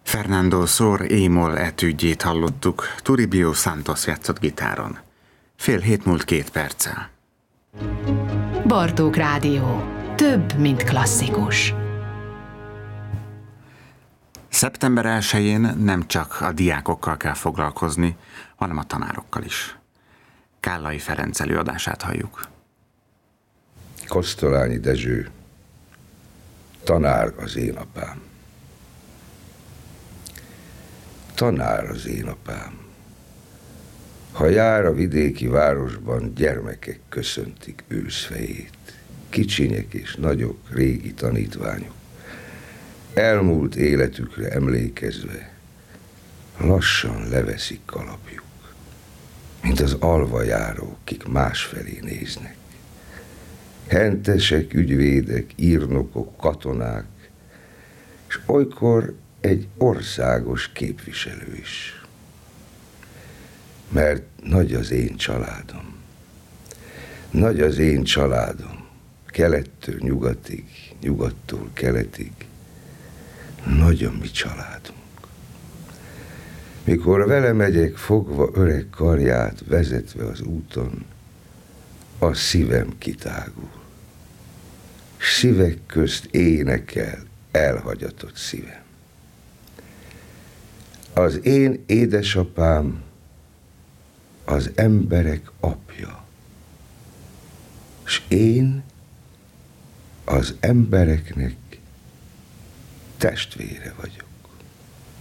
Fernando Sor émol etüdjét hallottuk, Toribio Santos játszott gitáron. 6:30 múlt 2 perccel. Bartók Rádió. Több, mint klasszikus. Szeptember 1-én nem csak a diákokkal kell foglalkozni, hanem a tanárokkal is. Kállai Ferenc előadását halljuk. Kosztolányi Dezső, tanár az én apám. Tanár az én apám. Ha jár a vidéki városban, gyermekek köszöntik őszfejét. Kicsinyek és nagyok, régi tanítványok. Elmúlt életükre emlékezve, lassan leveszik kalapjuk, mint az alvajárók, kik másfelé néznek. Hentesek, ügyvédek, írnokok, katonák, és olykor egy országos képviselő is. Mert nagy az én családom. Nagy az én családom. Kelettől nyugatig, nyugattól keletig. Nagy a mi családunk. Mikor vele megyek fogva öreg karját, vezetve az úton, a szívem kitágul. Szívek közt énekel elhagyatott szívem. Az én édesapám az emberek apja, s én az embereknek testvére vagyok.